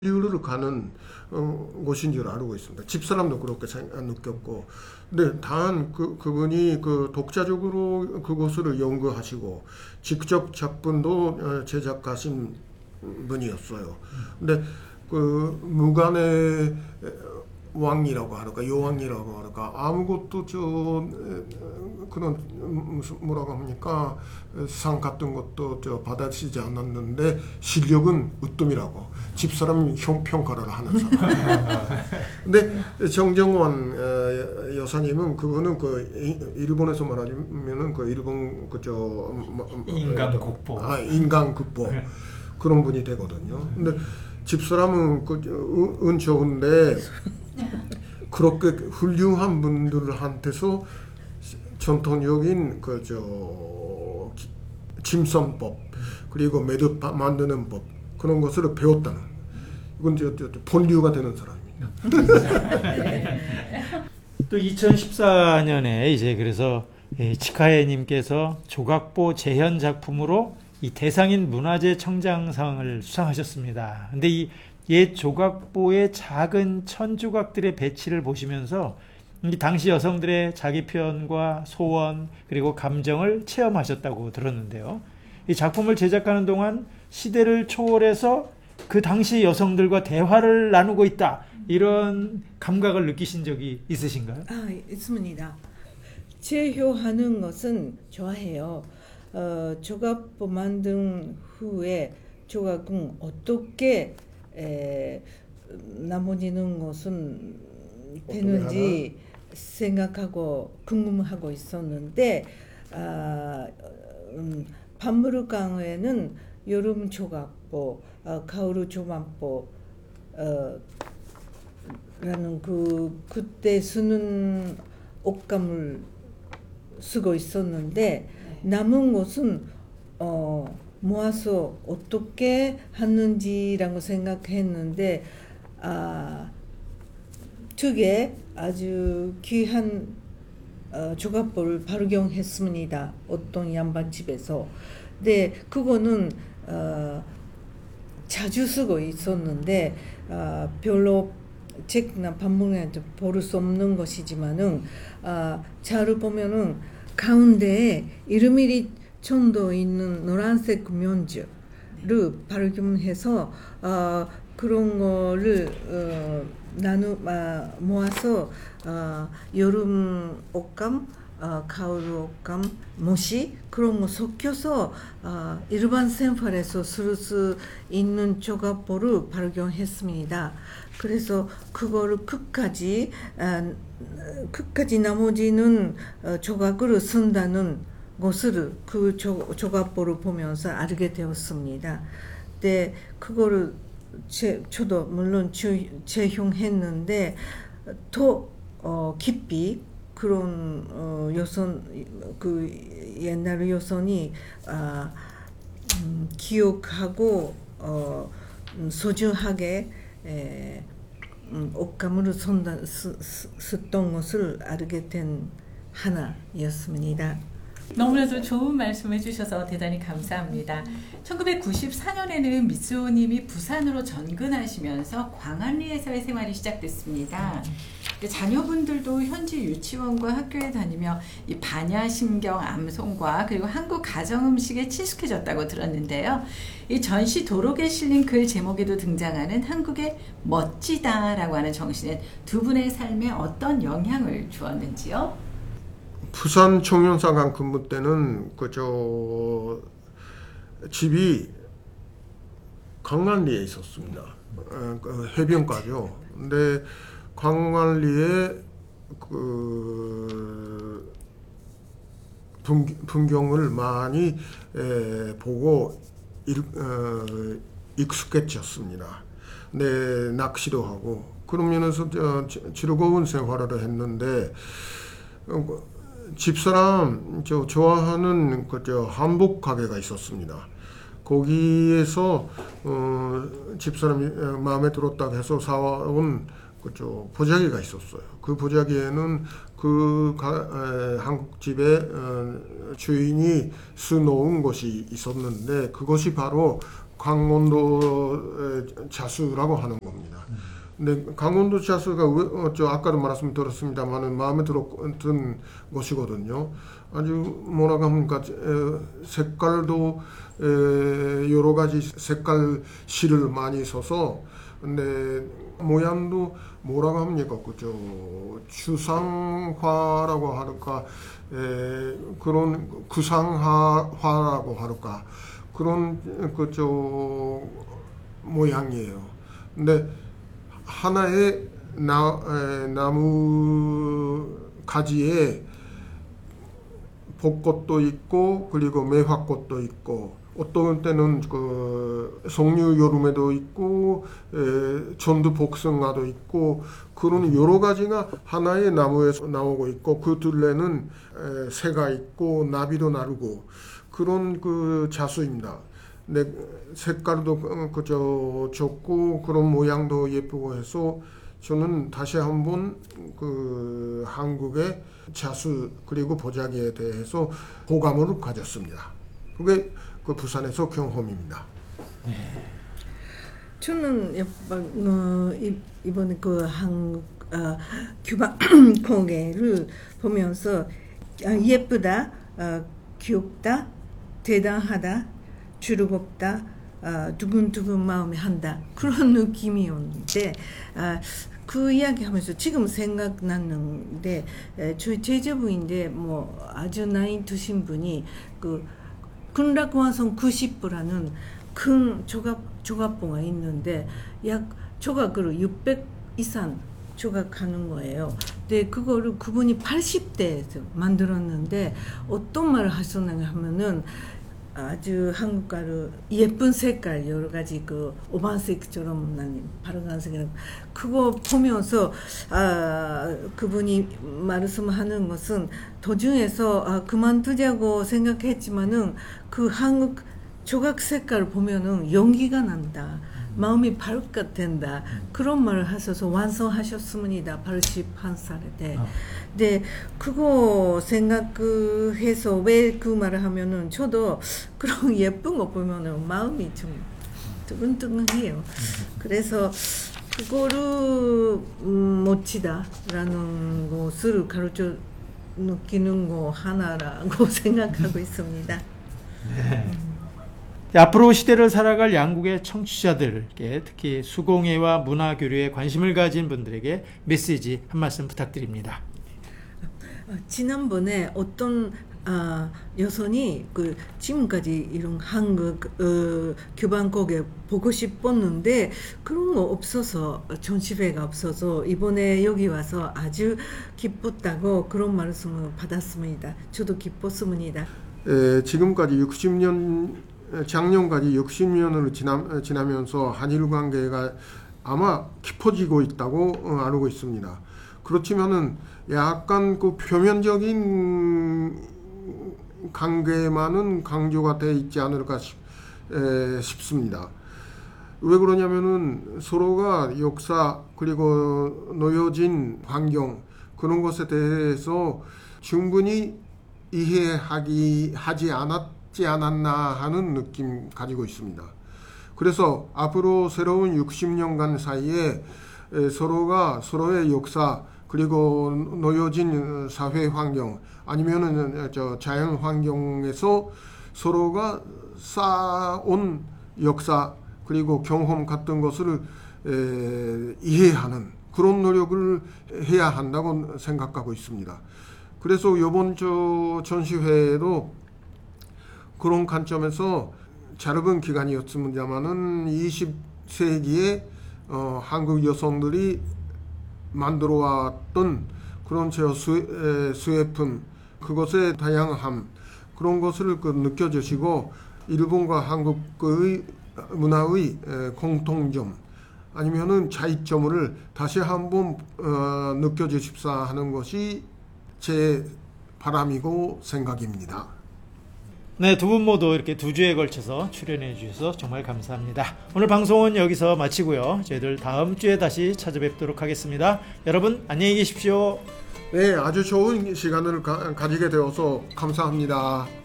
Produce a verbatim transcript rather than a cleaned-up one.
이유를 가는 어, 곳인 줄 알고 있습니다. 집사람도 그렇게 생각, 느꼈고, 근데 단 그, 그분이 그 독자적으로 그것을 연구하시고 직접 작품도 어, 제작하신 분이었어요. 근데 그 무간의 왕이라고 할까, 여왕이라고 할까, 아무것도 저 그런 무슨 뭐라고 합니까, 상 같은 것도 저 받아치지 않았는데 실력은 으뜸이라고 집사람 형 평가를 하는 사람. 근데 정정원 여사님은 그거는 그 일본에서 말하면은 그 일본 그저 인간국보, 아 인간국보 그런 분이 되거든요. 근데 집사람은 그 은 좋은데 그렇게 훌륭한 분들한테서 전통적인 그저 침선법 그리고 매듭 만드는 법 그런 것을 배웠다는, 이건 저, 저, 본류가 되는 사람입니다. 또 이천십사 년에 이제 그래서 치카에님께서 조각보 재현 작품으로 이 대상인 문화재 청장상을 수상하셨습니다. 근데 이 옛 조각보의 작은 천조각들의 배치를 보시면서 이 당시 여성들의 자기 표현과 소원 그리고 감정을 체험하셨다고 들었는데요. 이 작품을 제작하는 동안 시대를 초월해서 그 당시 여성들과 대화를 나누고 있다, 이런 감각을 느끼신 적이 있으신가요? 아, 있습니다. 재효하는 것은 좋아해요. 어, 조각보 만든 후에 조각은 어떻게 에, 나머지는 것은 되는지 생각하고 궁금하고 있었는데, 아, 음, 박물관에는 여름 조각보, 어, 가을 조각보 어, 라는 그 그때 쓰는 옷감을 쓰고 있었는데, 남은 것은 어, 모아서 어떻게 하는지라고 생각했는데, 아, 특에 아주 귀한 어, 조각보를 발견했습니다. 어떤 양반집에서. 근데 그거는 어, 자주 쓰고 있었는데 어, 별로 책이나 박물관에서 볼 수 없는 것이지만은 어, 자를 보면은 가운데에 이름이 천도 있는 노란색 면주를 발견해서 어, 그런 거를 어, 나누 아, 모아서 어, 여름 옷감, 어, 가을 옷감, 모시 그런 거 섞여서 어, 일반 생활에서 쓸 수 있는 조각보를 발견했습니다. 그래서 그거를 끝까지 아, 끝까지 나머지는 어, 조각으로 쓴다는 것을 그 조, 조각보를 보면서 알게 되었습니다. 근데 그거를 제, 저도 물론 주, 재용했는데 더 어, 깊이 그런 어, 여선 그 옛날 여선이 아, 음, 기억하고 어, 음, 소중하게 에, 음, 옷감으로 쓴다, 쓰, 쓰, 썼던 것을 알게 된 하나였습니다. 너무나도 좋은 말씀 해주셔서 대단히 감사합니다. 천구백구십사 년에는 미쓰오님이 부산으로 전근하시면서 광안리에서의 생활이 시작됐습니다. 자녀분들도 현지 유치원과 학교에 다니며 이 반야심경 암송과 그리고 한국 가정음식에 친숙해졌다고 들었는데요. 이 전시 도록에 실린 글 제목에도 등장하는 한국의 멋지다라고 하는 정신은 두 분의 삶에 어떤 영향을 주었는지요? 부산 청년사관 근무 때는 그저 집이 광안리에 있었습니다. 그 해변가죠. 근데 광안리에 그 풍경을 많이 에, 보고 일, 어, 익숙해졌습니다. 네, 낚시도 하고 그러면서 저, 즐거운 생활을 했는데 어, 집사람 저 좋아하는 그저 한복 가게가 있었습니다. 거기에서 어, 집사람이 마음에 들었다고 해서 사온 그저 보자기가 있었어요. 그 보자기에는 그 가, 에, 한국집의 어, 주인이 써놓은 것이 있었는데 그것이 바로 강원도 자수라고 하는 겁니다. 근데 강원도 자수가 왜, 어, 저 아까도 말씀드렸습니다만은 마음에 들었던 것이거든요. 아주 뭐라고 합니까? 에, 색깔도 에, 여러 가지 색깔 실을 많이 써서 근데 모양도 뭐라고 합니까? 그죠? 추상화라고 할까? 에, 그런 구상화라고 할까? 그런 그저 모양이에요. 근데 하나의 나, 에, 나무 가지에 벚꽃도 있고 그리고 매화꽃도 있고 어떤 때는 그 석류 여름에도 있고 에, 전두 복숭아도 있고 그런 여러 가지가 하나의 나무에서 나오고 있고 그 둘레는 에, 새가 있고 나비도 나르고 그런 그 자수입니다. 근데 색깔도 그저 좋고 그런 모양도 예쁘고 해서 저는 다시 한번 그 한국의 자수 그리고 보자기에 대해서 호감을 가졌습니다. 그게 그 부산에서 경험입니다. 네. 저는 약간 어, 이, 이번에 그 한국 어, 규방 공예를 보면서 아, 예쁘다, 어, 귀엽다, 대단하다, 즐겁다, 어, 두근두근 마음이 한다 그런 느낌이었는데 아, 그 이야기하면서 지금 생각났는데 에, 저희 제자부인데 뭐 아주 나이 드신 분이 그 근락완성 구십 부라는 큰 조각 조각봉가 있는데 약 조각으로 육백 이상 조각하는 거예요. 근데 그거를 그분이 팔십 대에서 만들었는데 어떤 말을 하셨나 하면은 아주 한국가루 예쁜 색깔 여러 가지 그 오반색처럼 난 파란색이랑 그거 보면서 아 그분이 말씀하는 것은 도중에서 아 그만두자고 생각했지만은 그 한국 조각 색깔을 보면은 용기가 난다. 마음이 밝게 된다. 그런 말을 하셔서 완성하셨습니다. 팔십일 살에. 네. 어. 네, 그거 생각해서 왜 그 말을 하면은 저도 그런 예쁜 거 보면은 마음이 좀 뜨근뜨근해요. 그래서 그거를 음, 멋지다라는 것을 가르쳐 느끼는 거 하나라고 생각하고 있습니다. 네. 앞으로 시대를 살아갈 양국의 청취자들께 특히 수공예와 문화교류에 관심을 가진 분들에게 메시지 한 말씀 부탁드립니다. 지난번에 어떤 아, 여성이 그 지금까지 이런 한국 어, 교방곡에 보고 싶었는데 그런 거 없어서 전시회가 없어서 이번에 여기 와서 아주 기뻤다고 그런 말씀을 받았습니다. 저도 기뻤습니다. 에, 지금까지 육십 년 작년까지 육십 년을 지나, 지나면서 한일 관계가 아마 깊어지고 있다고 알고 있습니다. 그렇지만은 약간 그 표면적인 관계만은 강조가 돼 있지 않을까 싶, 에, 싶습니다. 왜 그러냐면은 서로가 역사 그리고 놓여진 환경 그런 것에 대해서 충분히 이해하기 하지 않았지 않았나 하는 느낌 가지고 있습니다. 그래서 앞으로 새로운 육십 년간 사이에 서로가 서로의 역사 그리고 놓여진 사회 환경 아니면은 저 자연 환경에서 서로가 쌓아온 역사 그리고 경험 같은 것을 에, 이해하는 그런 노력을 해야 한다고 생각하고 있습니다. 그래서 이번 저 전시회도 그런 관점에서 짧은 기간이었습니다만은 이십 세기에 어, 한국 여성들이 만들어 왔던 그런 저 수, 수예품 그것의 다양함 그런 것을 그 느껴주시고 일본과 한국의 문화의 공통점 아니면은 차이점을 다시 한번 어, 느껴주십사 하는 것이 제 바람이고 생각입니다. 네, 두 분 모두 이렇게 두 주에 걸쳐서 출연해 주셔서 정말 감사합니다. 오늘 방송은 여기서 마치고요. 저희들 다음 주에 다시 찾아뵙도록 하겠습니다. 여러분 안녕히 계십시오. 네, 아주 좋은 시간을 가, 가지게 되어서 감사합니다.